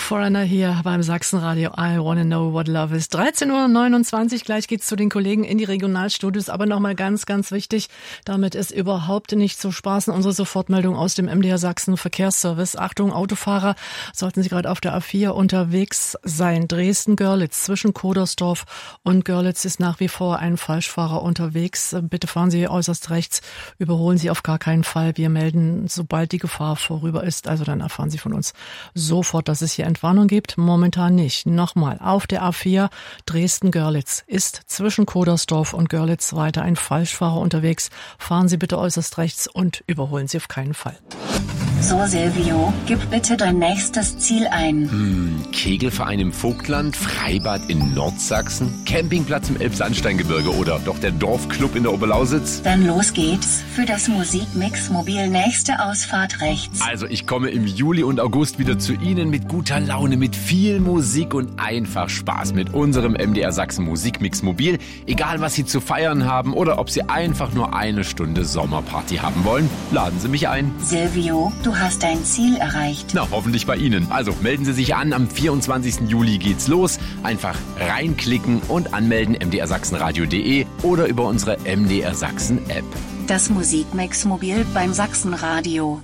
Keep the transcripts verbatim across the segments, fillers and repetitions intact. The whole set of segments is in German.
Foreigner hier beim Sachsenradio. I wanna know what love is. dreizehn Uhr neunundzwanzig, gleich geht's zu den Kollegen in die Regionalstudios. Aber nochmal ganz, ganz wichtig, damit ist überhaupt nicht zu spaßen. Unsere Sofortmeldung aus dem M D R Sachsen Verkehrsservice. Achtung, Autofahrer, sollten Sie gerade auf der A vier unterwegs sein. Dresden-Görlitz zwischen Kodersdorf und Görlitz ist nach wie vor ein Falschfahrer unterwegs. Bitte fahren Sie äußerst rechts, überholen Sie auf gar keinen Fall. Wir melden, sobald die Gefahr vorüber ist. Also dann erfahren Sie von uns sofort, dass es hier Entwarnung gibt. Momentan nicht. Nochmal, auf der A vier Dresden-Görlitz ist zwischen Kodersdorf und Görlitz weiter ein Falschfahrer unterwegs. Fahren Sie bitte äußerst rechts und überholen Sie auf keinen Fall. So, Silvio, gib bitte dein nächstes Ziel ein. Hm, Kegelverein im Vogtland, Freibad in Nordsachsen, Campingplatz im Elbsandsteingebirge oder doch der Dorfclub in der Oberlausitz? Dann los geht's. Für das Musikmix Mobil nächste Ausfahrt rechts. Also ich komme im Juli und August wieder zu Ihnen mit guter Laune, mit viel Musik und einfach Spaß mit unserem M D R Sachsen Musikmix Mobil. Egal was Sie zu feiern haben oder ob Sie einfach nur eine Stunde Sommerparty haben wollen, laden Sie mich ein. Silvio, du hast dein Ziel erreicht. Na, hoffentlich bei Ihnen. Also melden Sie sich an, am vierundzwanzigsten Juli geht's los. Einfach reinklicken und anmelden m d r sachsenradio punkt d e oder über unsere M D R Sachsen App. Das Musikmix Mobil beim Sachsenradio.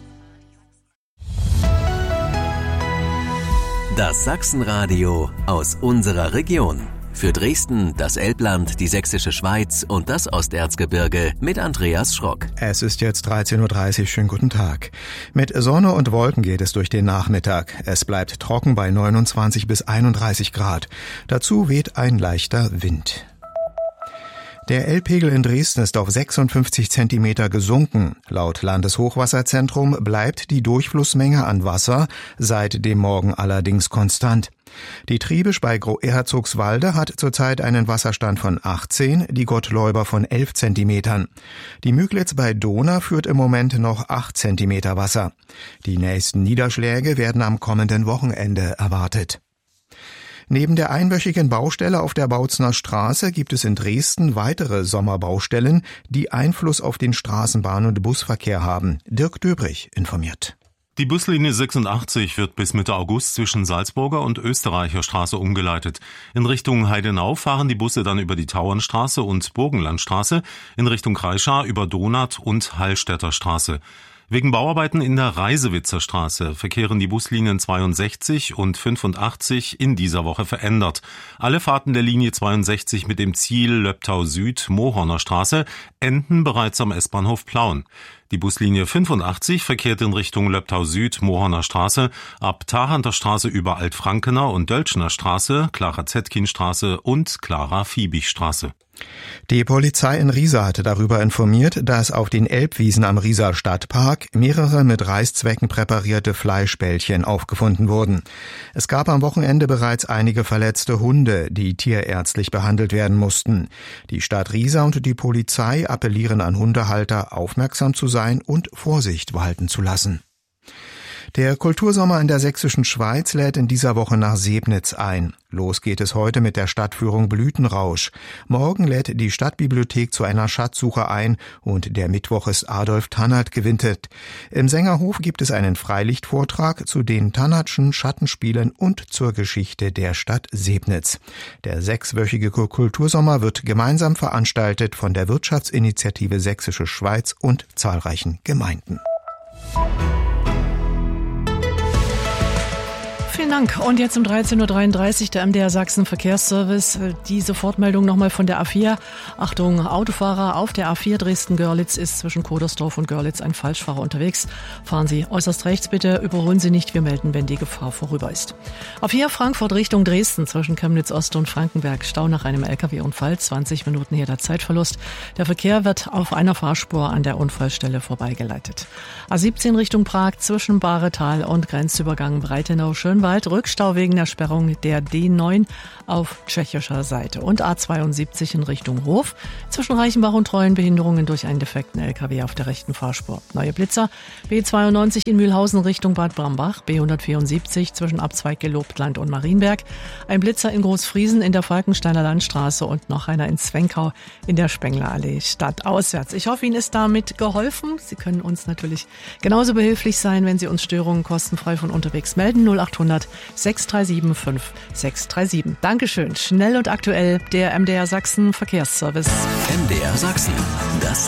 Das Sachsenradio aus unserer Region. Für Dresden, das Elbland, die Sächsische Schweiz und das Osterzgebirge mit Andreas Schrock. Es ist jetzt dreizehn Uhr dreißig, schönen guten Tag. Mit Sonne und Wolken geht es durch den Nachmittag. Es bleibt trocken bei neunundzwanzig bis einunddreißig Grad. Dazu weht ein leichter Wind. Der Elbpegel in Dresden ist auf sechsundfünfzig Zentimeter gesunken. Laut Landeshochwasserzentrum bleibt die Durchflussmenge an Wasser seit dem Morgen allerdings konstant. Die Triebisch bei Groß-Herzogswalde hat zurzeit einen Wasserstand von achtzehn, die Gottläuber von elf Zentimetern. Die Müglitz bei Dohna führt im Moment noch acht Zentimeter Wasser. Die nächsten Niederschläge werden am kommenden Wochenende erwartet. Neben der einwöchigen Baustelle auf der Bautzner Straße gibt es in Dresden weitere Sommerbaustellen, die Einfluss auf den Straßenbahn- und Busverkehr haben. Dirk Döbrich informiert. Die Buslinie sechsundachtzig wird bis Mitte August zwischen Salzburger und Österreicher Straße umgeleitet. In Richtung Heidenau fahren die Busse dann über die Tauernstraße und Burgenlandstraße, in Richtung Kreischau über Donat und Hallstätter Straße. Wegen Bauarbeiten in der Reisewitzer Straße verkehren die Buslinien zweiundsechzig und fünfundachtzig in dieser Woche verändert. Alle Fahrten der Linie zweiundsechzig mit dem Ziel Löbtau Süd, Mohorner Straße enden bereits am S-Bahnhof Plauen. Die Buslinie fünfundachtzig verkehrt in Richtung Löbtau Süd, Mohorner Straße, ab Tharanter Straße über Altfrankener und Dölschner Straße, Clara-Zetkin-Straße und Clara-Fiebig-Straße. Die Polizei in Riesa hatte darüber informiert, dass auf den Elbwiesen am Rieser Stadtpark mehrere mit Reißzwecken präparierte Fleischbällchen aufgefunden wurden. Es gab am Wochenende bereits einige verletzte Hunde, die tierärztlich behandelt werden mussten. Die Stadt Riesa und die Polizei appellieren an Hundehalter, aufmerksam zu sein und Vorsicht walten zu lassen. Der Kultursommer in der Sächsischen Schweiz lädt in dieser Woche nach Sebnitz ein. Los geht es heute mit der Stadtführung Blütenrausch. Morgen lädt die Stadtbibliothek zu einer Schatzsuche ein und der Mittwoch ist Adolf Tannert gewidmet. Im Sängerhof gibt es einen Freilichtvortrag zu den Tannertschen Schattenspielen und zur Geschichte der Stadt Sebnitz. Der sechswöchige Kultursommer wird gemeinsam veranstaltet von der Wirtschaftsinitiative Sächsische Schweiz und zahlreichen Gemeinden. Vielen Dank. Und jetzt um dreizehn Uhr dreiunddreißig der M D R Sachsen Verkehrsservice. Die Sofortmeldung nochmal von der A vier. Achtung, Autofahrer auf der A vier Dresden-Görlitz ist zwischen Kodersdorf und Görlitz ein Falschfahrer unterwegs. Fahren Sie äußerst rechts bitte, überholen Sie nicht. Wir melden, wenn die Gefahr vorüber ist. A vier Frankfurt Richtung Dresden zwischen Chemnitz-Ost und Frankenberg. Stau nach einem L K W-Unfall. zwanzig Minuten hier der Zeitverlust. Der Verkehr wird auf einer Fahrspur an der Unfallstelle vorbeigeleitet. A siebzehn Richtung Prag zwischen Bahretal und Grenzübergang Breitenau-Schönwald. Rückstau wegen der Sperrung der D neun auf tschechischer Seite. Und A zweiundsiebzig in Richtung Hof. Zwischen Reichenbach und Treuen Behinderungen durch einen defekten L K W auf der rechten Fahrspur. Neue Blitzer. B zweiundneunzig in Mühlhausen Richtung Bad Brambach. B hundertvierundsiebzig zwischen Abzweig Gelobtland und Marienberg. Ein Blitzer in Großfriesen in der Falkensteiner Landstraße und noch einer in Zwenkau in der Spenglerallee stadtauswärts. Ich hoffe, Ihnen ist damit geholfen. Sie können uns natürlich genauso behilflich sein, wenn Sie uns Störungen kostenfrei von unterwegs melden. null acht hundert achthundert sechs drei sieben fünf sechs drei sieben. Dankeschön. Schnell und aktuell, der M D R Sachsen Verkehrsservice. M D R Sachsen, das